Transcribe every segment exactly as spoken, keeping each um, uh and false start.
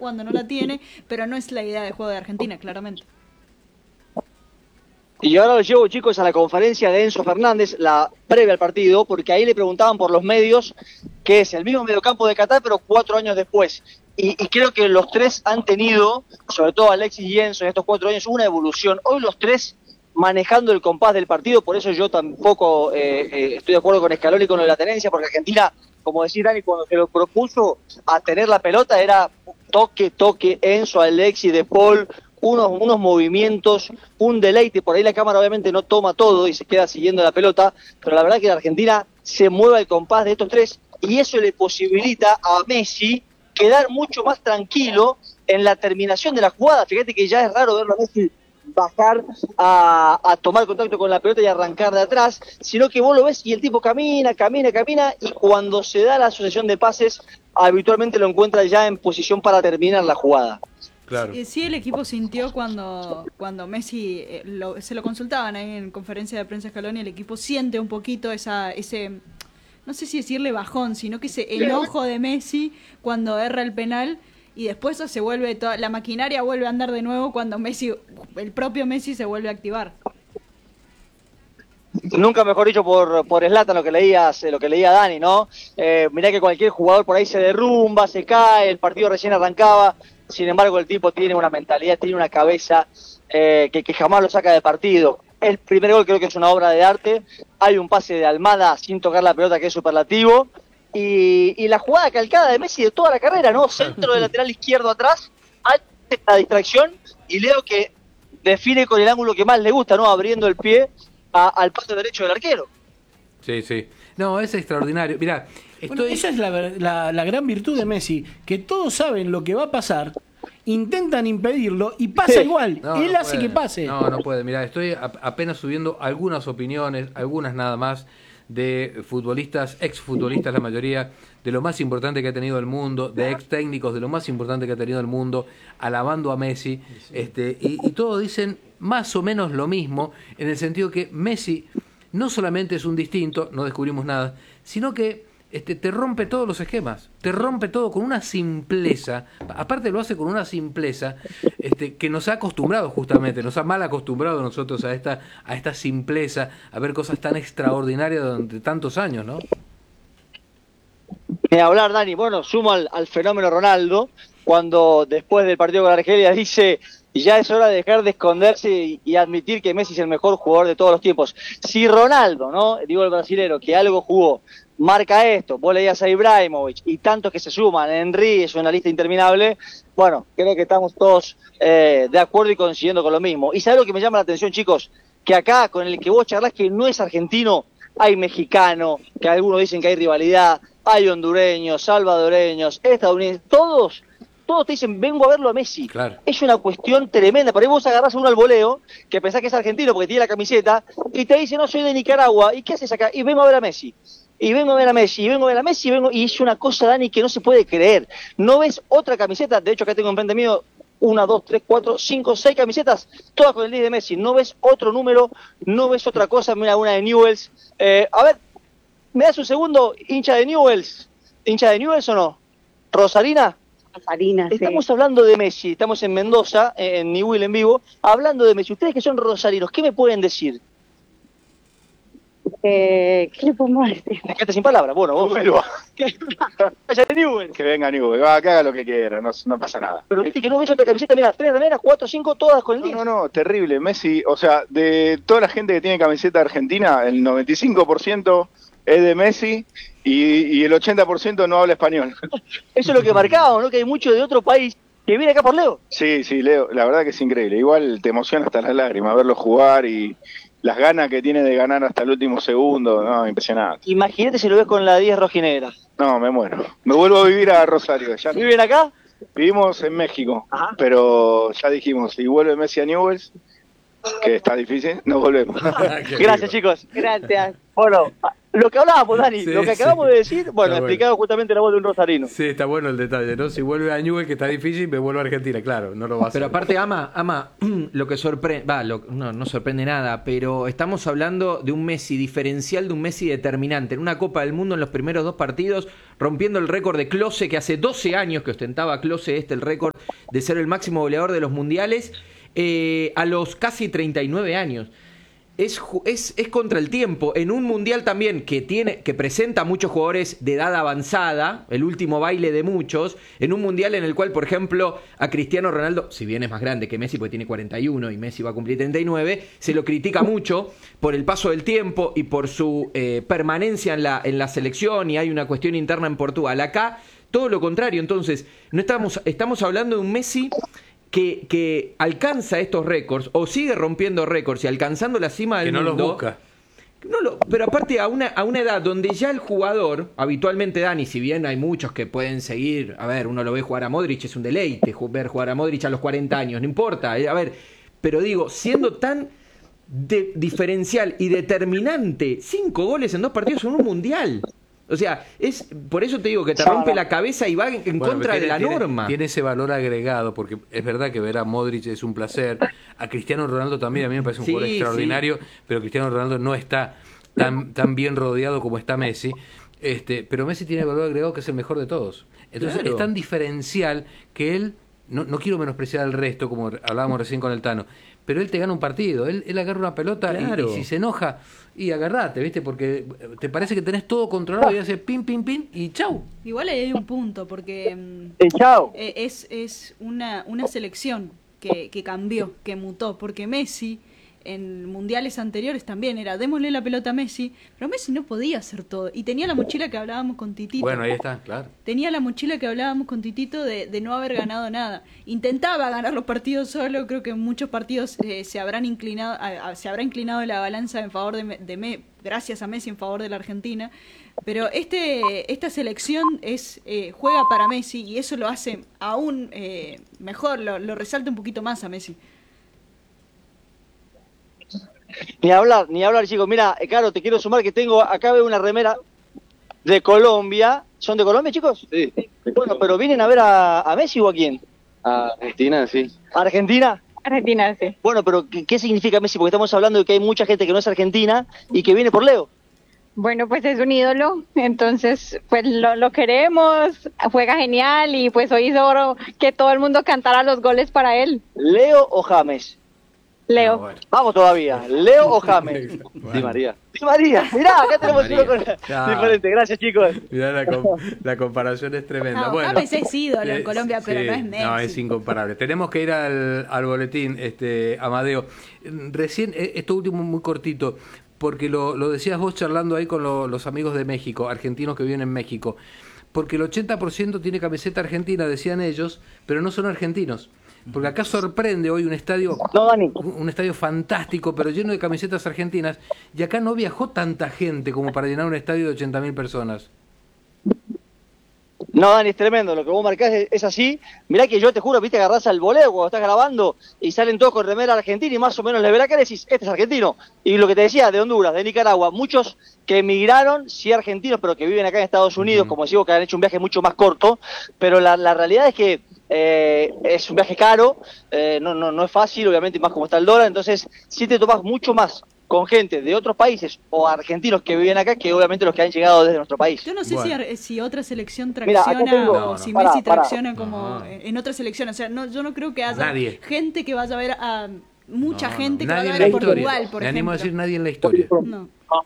cuando no la tiene, pero no es la idea de juego de Argentina, claramente. Y ahora los llevo, chicos, a la conferencia de Enzo Fernández, la previa al partido, porque ahí le preguntaban por los medios, que es el mismo mediocampo de Qatar, pero cuatro años después. Y, y creo que los tres han tenido, sobre todo Alexis y Enzo en estos cuatro años, una evolución. Hoy los tres manejando el compás del partido, por eso yo tampoco eh, eh, estoy de acuerdo con Scaloni con lo de la tenencia, porque Argentina, como decía Dani, cuando se lo propuso a tener la pelota, era toque, toque, Enzo, Alexis, De Paul, unos, unos movimientos, un deleite. Por ahí la cámara obviamente no toma todo y se queda siguiendo la pelota, pero la verdad que la Argentina se mueve al compás de estos tres y eso le posibilita a Messi quedar mucho más tranquilo en la terminación de la jugada. Fíjate que ya es raro verlo a Messi bajar a, a tomar contacto con la pelota y arrancar de atrás, sino que vos lo ves y el tipo camina, camina, camina, y cuando se da la asociación de pases, habitualmente lo encuentra ya en posición para terminar la jugada. Claro. Sí, sí, el equipo sintió cuando cuando Messi, eh, lo, se lo consultaban ahí en conferencia de prensa Scaloni, el equipo siente un poquito esa ese, no sé si decirle bajón, sino que ese enojo de Messi cuando erra el penal, y después eso se vuelve, toda la maquinaria vuelve a andar de nuevo cuando Messi, el propio Messi se vuelve a activar. Nunca mejor dicho por por Zlatan lo que leías, lo que leía Dani, ¿no? Eh, mirá que cualquier jugador por ahí se derrumba, se cae, el partido recién arrancaba, sin embargo el tipo tiene una mentalidad, tiene una cabeza eh, que, que jamás lo saca de partido. El primer gol creo que es una obra de arte, hay un pase de Almada sin tocar la pelota que es superlativo, y, y la jugada calcada de Messi de toda la carrera, ¿no? Centro de lateral izquierdo atrás, la distracción, y Leo que define con el ángulo que más le gusta, ¿no? Abriendo el pie a, al paso derecho del arquero. Sí, sí. No, es extraordinario. Mirá, estoy... Bueno, esa es la, la, la gran virtud de Messi, que todos saben lo que va a pasar, intentan impedirlo y pasa Sí. igual. No, Él no hace puede. que pase. No, no puede. Mirá, estoy a- apenas subiendo algunas opiniones, algunas nada más, de futbolistas, exfutbolistas la mayoría, de lo más importante que ha tenido el mundo, de ex técnicos de lo más importante que ha tenido el mundo, alabando a Messi, este, y, y todos dicen más o menos lo mismo, en el sentido que Messi no solamente es un distinto, no descubrimos nada, sino que este, te rompe todos los esquemas, te rompe todo con una simpleza, aparte lo hace con una simpleza este, que nos ha acostumbrado justamente, nos ha mal acostumbrado a nosotros a esta, a esta simpleza, a ver cosas tan extraordinarias durante tantos años, ¿no? Ni hablar, Dani. Bueno, sumo al, al fenómeno Ronaldo, cuando después del partido con Argelia dice, ya es hora de dejar de esconderse y, y admitir que Messi es el mejor jugador de todos los tiempos. Si Ronaldo, ¿no? Digo el brasilero, que algo jugó, marca esto, vos leías a Ibrahimovic y tantos que se suman, Henry, es una lista interminable, bueno, creo que estamos todos eh, de acuerdo y coincidiendo con lo mismo. Y ¿sabés lo que me llama la atención, chicos? Que acá, con el que vos charlás, que no es argentino, hay mexicano, que algunos dicen que hay rivalidad, hay hondureños, salvadoreños, estadounidenses, todos, todos te dicen, vengo a verlo a Messi. Claro. Es una cuestión tremenda. Por ahí vos agarrás a uno al voleo, que pensás que es argentino porque tiene la camiseta, y te dice, no, soy de Nicaragua, ¿y qué haces acá? Y vengo a ver a Messi. Y vengo a ver a Messi, y vengo a ver a Messi, y, vengo... y es una cosa, Dani, que no se puede creer. No ves otra camiseta, de hecho acá tengo enfrente mío, una, dos, tres, cuatro, cinco, seis camisetas, todas con el diez de Messi. No ves otro número, no ves otra cosa, mira, una de Newell's. Eh, a ver, ¿me das un segundo, hincha de Newell's? ¿Hincha de Newell's o no? ¿Rosarina? Rosarina, sí. Estamos hablando de Messi, estamos en Mendoza, en Newell en vivo, hablando de Messi. Ustedes que son rosarinos, ¿qué me pueden decir? Eh, ¿Qué le podemos decir? Me quedaste sin palabras. Bueno, vos... Vuelva. Vaya de Newell. Que venga Newell, va, que haga lo que quiera, no, no pasa nada. Pero viste que no ves otra camiseta, mira, tres remeras, cuatro, cinco, todas con el No, diez. no, no, terrible. Messi, o sea, de toda la gente que tiene camiseta argentina, el noventa y cinco por ciento es de Messi y, y el ochenta por ciento no habla español. Eso es lo que marcaba, ¿no? Que hay mucho de otro país que viene acá por Leo. Sí, sí, Leo, la verdad que es increíble. Igual te emociona hasta las lágrimas verlo jugar y las ganas que tiene de ganar hasta el último segundo, no, impresionante. Imagínate si lo ves con la diez rojinegra. No, me muero. Me vuelvo a vivir a Rosario. Ya ¿Viven acá? vivimos en México, Ajá. pero ya dijimos, si vuelve Messi a Newell's, que está difícil, nos volvemos. Gracias, chicos. Gracias. Bueno, lo que hablábamos, Dani, Sí, lo que acabamos sí. de decir, bueno, Está explicado justamente la voz de un rosarino. Sí, está bueno el detalle, ¿no? Si vuelve a Newell, que está difícil, me vuelvo a Argentina, claro, no lo va a hacer. Pero aparte, Ama, Ama, lo que sorprende, va, lo- no, no sorprende nada, pero estamos hablando de un Messi diferencial, de un Messi determinante. En una Copa del Mundo en los primeros dos partidos, rompiendo el récord de Klose, que hace doce años que ostentaba Klose este el récord de ser el máximo goleador de los mundiales eh, a los casi treinta y nueve años. Es, es, es contra el tiempo, en un mundial también que tiene que presenta a muchos jugadores de edad avanzada, el último baile de muchos, en un mundial en el cual, por ejemplo, a Cristiano Ronaldo, si bien es más grande que Messi porque tiene cuarenta y uno y Messi va a cumplir treinta y nueve, se lo critica mucho por el paso del tiempo y por su eh, permanencia en la, en la selección, y hay una cuestión interna en Portugal. Acá, todo lo contrario. Entonces, no estamos, estamos hablando de un Messi Que, que alcanza estos récords o sigue rompiendo récords y alcanzando la cima del que no mundo. los busca. No lo, pero aparte a una, a una edad donde ya el jugador, habitualmente Dani, si bien hay muchos que pueden seguir, a ver, uno lo ve jugar a Modric, es un deleite ver jugar a Modric a los cuarenta años, no importa, eh, a ver, pero digo, siendo tan de, diferencial y determinante, cinco goles en dos partidos en un mundial. O sea, es por eso te digo que te rompe la cabeza y va en, en Bueno, contra tiene, de la tiene, norma. Tiene ese valor agregado, porque es verdad que ver a Modric es un placer. A Cristiano Ronaldo también, a mí me parece un Sí, jugador extraordinario, sí. pero Cristiano Ronaldo no está tan, tan bien rodeado como está Messi. Este, pero Messi tiene el valor agregado que es el mejor de todos. Entonces Claro. es tan diferencial que él, no, no quiero menospreciar al resto, como hablábamos recién con el Tano, pero él te gana un partido, él, él agarra una pelota y- Claro. y, si se enoja, y agarrate, ¿viste? Porque te parece que tenés todo controlado y hace pin, pin, pin y chau. Igual ahí hay un punto, porque mm, Eh, chao. eh, es, es una, una selección que, que cambió, que mutó, porque Messi en mundiales anteriores también era démosle la pelota a Messi, pero Messi no podía hacer todo, y tenía la mochila que hablábamos con Titito. Bueno, ahí está, claro. Tenía la mochila que hablábamos con Titito de, de no haber ganado nada. Intentaba ganar los partidos solo, creo que en muchos partidos eh, se habrán inclinado, a- a- se habrá inclinado la balanza en favor de, Me- de Me- gracias a Messi en favor de la Argentina. Pero este esta selección es eh, juega para Messi, y eso lo hace aún eh, mejor, lo, lo resalta un poquito más a Messi. Ni hablar, ni hablar, chicos. Mira, eh, Caro, te quiero sumar que tengo, acá veo una remera de Colombia. ¿Son de Colombia, chicos? Sí. Bueno, pero ¿vienen a ver a, a Messi o a quién? A Argentina, sí. ¿A Argentina? Argentina, sí. Bueno, pero ¿qué, qué significa Messi? Porque estamos hablando de que hay mucha gente que no es argentina y que viene por Leo. Bueno, pues es un ídolo, entonces pues lo, lo queremos, juega genial y pues hoy hizo que todo el mundo cantara los goles para él. ¿Leo o James? Leo. No, bueno. Vamos todavía. ¿Leo o James? Di María. Di María. Mirá, acá tenemos María. uno con... Claro. diferente. Gracias, chicos. Mirá, la, com- la comparación es tremenda. No, bueno, James es ídolo en eh, Colombia, pero sí, no es Messi. No, es incomparable. Tenemos que ir al, al boletín, este Amadeo. Recién, eh, esto último muy cortito, porque lo, lo decías vos charlando ahí con lo- los amigos de México, argentinos que viven en México. Porque el ochenta por ciento tiene camiseta argentina, decían ellos, pero no son argentinos. Porque acá sorprende hoy un estadio, No, Dani. un un estadio fantástico, pero lleno de camisetas argentinas, y acá no viajó tanta gente como para llenar un estadio de ochenta mil personas. No, Dani, es tremendo. Lo que vos marcás es, es así. Mirá que yo te juro, viste, agarrás al voleo cuando estás grabando y salen todos con remera argentina y más o menos le ve la cara y decís, este es argentino. Y lo que te decía, de Honduras, de Nicaragua, muchos que emigraron, sí argentinos, pero que viven acá en Estados Unidos, como decimos, que han hecho un viaje mucho más corto. Pero la, la realidad es que eh, es un viaje caro, eh, no, no, no es fácil, obviamente, más como está el dólar. Entonces, sí te topas mucho más con gente de otros países o argentinos que viven acá que obviamente los que han llegado desde nuestro país. Yo no sé Bueno. si, ar- si otra selección Mira, acá tracciona tengo- o No, no. si Pará, Messi pará. tracciona como No. en otra selección. O sea, no, yo no creo que haya Nadie. gente que vaya a ver a mucha No, no, gente que nadie vaya a en ver a la historia. Portugal, por Me animo a decir ejemplo. nadie en la historia. No.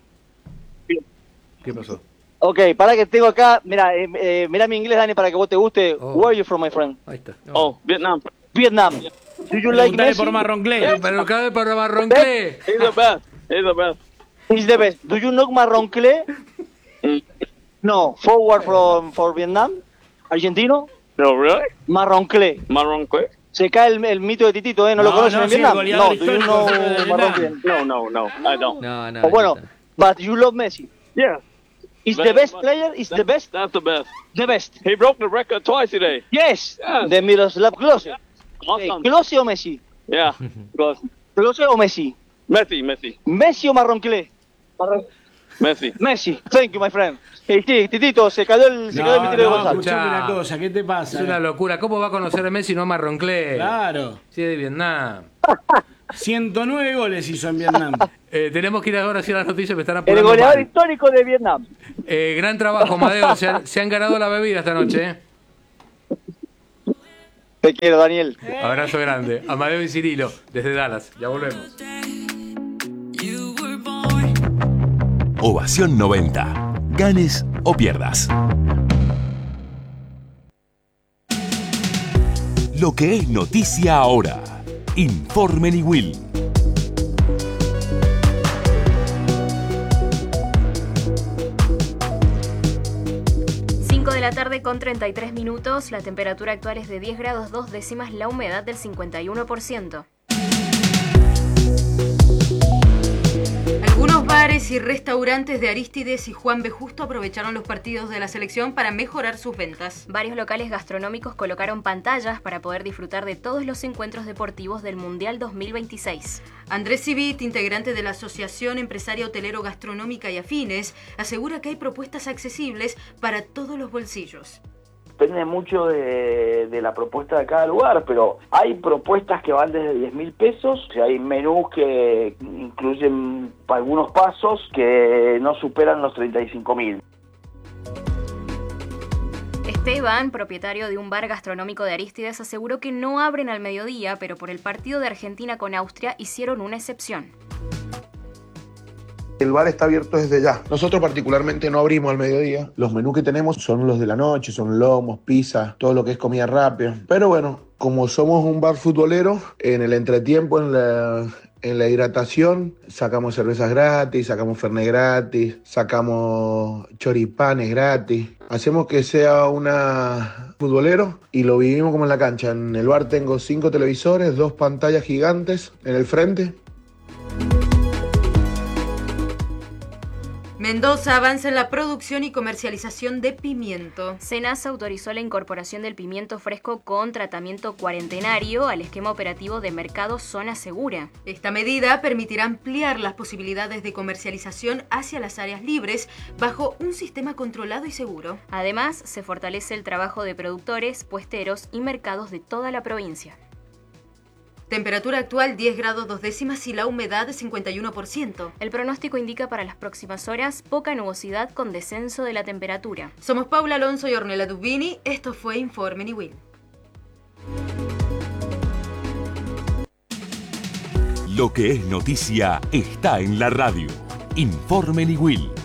¿Qué pasó? Ok, para que tengo acá, mira, eh, eh, mira mi inglés, Dani, para que vos te guste. Oh. Where are you from, my friend? Ahí está. Oh, Vietnam. Vietnam. Do you like Preguntale Messi? por Marronclé. Pero cada vez para Marronclé. He's the best. He's the best. He's the best. Do you know Marronclé? No, forward from for Vietnam. Argentino. No, really? Marronclé. Marron quick? Se cae el, el mito de Titito, ¿eh? ¿No, lo No, conocen no, en sí, el Vietnam? goleador No, do you histórico know de Vietnam. Marronclé? No, no, no. I don't. No, no. Oh, bueno, but you love Messi. Yeah. Is But- the best but player? Is that- the best? That's the best. The best. He broke the record twice today. Yes. Yes. De Miroslav Klose. Awesome. ¿Klose o Messi? Yeah. Because ¿Klose o Messi? Messi, Messi, ¿Messi o Marronclé? Marron- Messi. Messi. Thank you, my friend. Hey, sí, Titito, se cayó el, se cayó el No, misterio de no, WhatsApp. escuchame Escuchá. una cosa, ¿qué te Es pasa? una locura. ¿Cómo va a conocer a Messi no a Marronclé? Claro. Sí, de Vietnam. ciento nueve goles hizo en Vietnam. Eh, tenemos que ir ahora hacia las noticias, me están El apurando. goleador mal. histórico de Vietnam. Eh, gran trabajo, Madeo. Se han, se han ganado la bebida esta noche. ¿eh? Te quiero, Daniel. Abrazo grande. Amadeo y Cirilo, desde Dallas. Ya volvemos. Ovación noventa. Ganes o pierdas. Lo que es noticia ahora. Informe Niwil. cinco de la tarde con treinta y tres minutos. La temperatura actual es de diez grados dos décimas, la humedad del cincuenta y uno por ciento. Algunos bares y restaurantes de Arístides y Juan B. Justo aprovecharon los partidos de la selección para mejorar sus ventas. Varios locales gastronómicos colocaron pantallas para poder disfrutar de todos los encuentros deportivos del Mundial dos mil veintiséis. Andrés Civit, integrante de la Asociación Empresaria Hotelero Gastronómica y Afines, asegura que hay propuestas accesibles para todos los bolsillos. Depende mucho de, de la propuesta de cada lugar, pero hay propuestas que van desde diez mil pesos, o sea, hay menús que incluyen algunos pasos que no superan los treinta y cinco mil. Esteban, propietario de un bar gastronómico de Arístides, aseguró que no abren al mediodía, pero por el partido de Argentina con Austria hicieron una excepción. El bar está abierto desde ya. Nosotros particularmente no abrimos al mediodía. Los menús que tenemos son los de la noche, son lomos, pizza, todo lo que es comida rápida. Pero bueno, como somos un bar futbolero, en el entretiempo, en la, en la hidratación, sacamos cervezas gratis, sacamos fernet gratis, sacamos choripanes gratis. Hacemos que sea una futbolero y lo vivimos como en la cancha. En el bar tengo cinco televisores, dos pantallas gigantes en el frente. Mendoza avanza en la producción y comercialización de pimiento. Senasa autorizó la incorporación del pimiento fresco con tratamiento cuarentenario al esquema operativo de Mercado Zona Segura. Esta medida permitirá ampliar las posibilidades de comercialización hacia las áreas libres bajo un sistema controlado y seguro. Además, se fortalece el trabajo de productores, puesteros y mercados de toda la provincia. Temperatura actual diez grados dos décimas y la humedad cincuenta y uno por ciento. El pronóstico indica para las próximas horas poca nubosidad con descenso de la temperatura. Somos Paula Alonso y Ornella Dubini. Esto fue Informe Niwil. Lo que es noticia está en la radio. Informe Niwil.